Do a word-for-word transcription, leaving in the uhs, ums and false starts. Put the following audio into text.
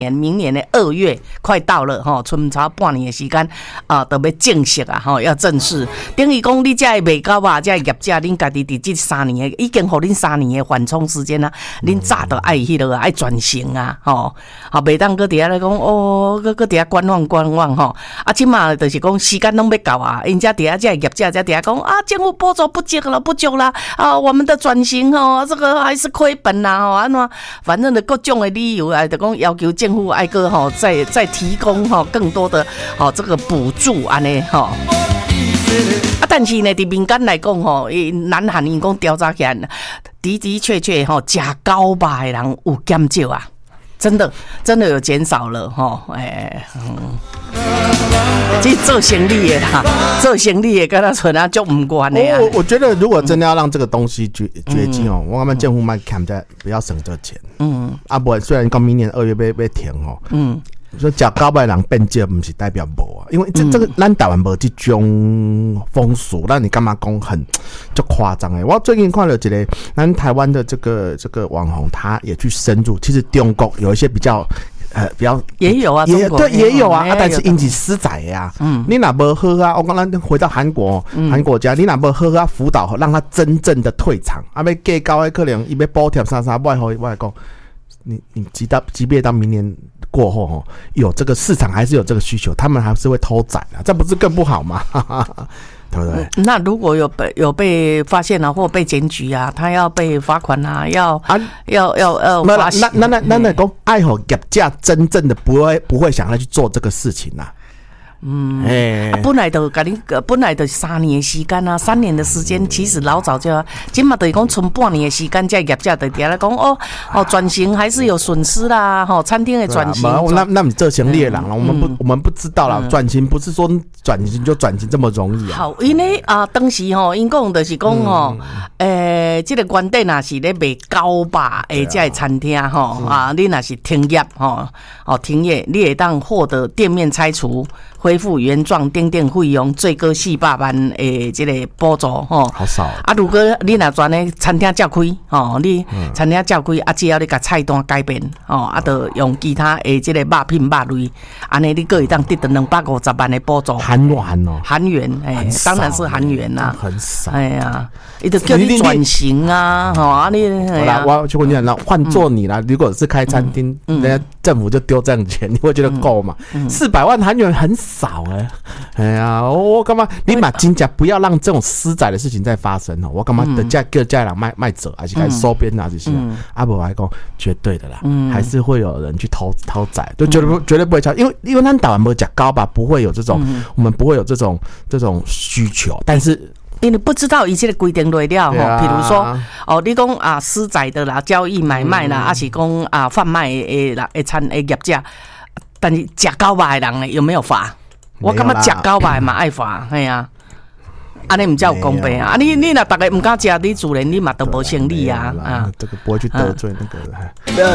年明年的二月快到了哈，剩差半年的时间啊，都要正式啊哈，要正式。等于讲你这卖到吧，这业者恁家己伫这三年的，已经互恁三年的缓冲时间啊，恁早都爱迄落爱转型啊，吼，啊，袂当搁伫遐来讲哦，搁搁伫遐观望观望吼，啊，即马就是讲时间拢要到啊，因遮伫遐这业者才伫遐讲啊，政府补助不足了，不足啦，啊，我们的转型吼，这个还是亏本啦，吼，安怎，反正的各种的理由啊，就讲要求政府。政府爱个吼，再再提供吼更多的吼这个补助安尼吼。啊，但是呢，伫民间来讲吼，南韩因讲调查起来，的的确确吼，食高吧的人有减少啊，真的真的有减少了吼，哎、欸，嗯。其实做生意的啦，做生意的跟他存啊就唔关的啊。 我我觉得如果真的要让这个东西绝绝迹哦，我们政府卖看在不要省这钱。嗯，啊不，虽然讲明年二月被被停哦，嗯，所以食高拜人变少，不是代表无啊，因为这、嗯、这个咱台湾无这种风俗，那你干嘛讲很就夸张哎？我最近看了一个咱台湾的这个这个网红，他也去深入，其实中国有一些比较。呃，比较也有啊， 也对，也有啊，啊但是引起私宰呀。嗯，你哪不喝啊？我刚刚回到韩国，韩、嗯、国家，你哪不喝啊？辅导让他真正的退场，啊，要计高的可能伊要补贴啥啥，外后外讲，你你即到即便到明年过后哦，有这个市场还是有这个需求，他们还是会偷宰啊，这不是更不好吗？对不对？ 那如果有被有被发现啊，或被检举啊，他要被罚款啊，要啊要要要罚那那那那那讲，爱好业者真正的不会不会想要去做这个事情啊。嗯，哎、欸啊， 本来就甲你本来就三年的时间啊，三年的时间，其实老早就要，今嘛等于讲剩半年的时间，这业者就伫来讲哦哦，转型还是有损失啦，吼、哦，餐厅的转型。 啊、那那你这生意的人了、嗯，我们不、嗯、我们不知道啦，转、嗯、型不是说转型就转型这么容易啊。 好，因为啊，当时吼，因讲就是讲吼，诶、嗯，这个原底若是咧卖高吧，诶，这餐厅吼啊，你若是停业吼，哦停业，你会当获得店面拆除。恢复原状等等费用，最高四百万诶，这个补助吼。 好少啊！如果你若全咧餐厅照开吼，你餐厅照开啊，只要你甲菜单改变吼，啊，就用其他诶，这个肉品肉类，安尼你可以当得到两百五十万的补助。 韩元哦， 韩元诶，当然是韩元啦， 很少。 哎呀，伊就叫你转型啊，吼啊你。 好啦，我就跟你讲，那换做你啦，如果是开餐厅，人家政府就丢这样钱，你会觉得够吗？四百万韩元很少哎、欸，哎呀，我干嘛？你把金价不要让这种私宰的事情再发生哦！我干嘛的价叫家人卖卖者，还是开始收编啊这些？阿伯还讲绝对的啦，嗯、还是会有人去偷偷宰，就绝对不、嗯、绝对不会超，因为因为他打完没讲高吧，不会有这种，嗯、我们不会有这种这种需求，但是。 因为不知道一切的规定落了吼，比如说哦，你讲啊私宰的啦、交易买卖啦，还、嗯、是讲啊贩卖诶啦、诶餐诶业者。但是食高吧的人呢，有没有罚？我感觉食高吧嘛爱罚，系啊，安尼唔叫有公平啊！啊你你若大家唔敢食，你自然你嘛都无生理啊啊！ 这个不会去得罪那个。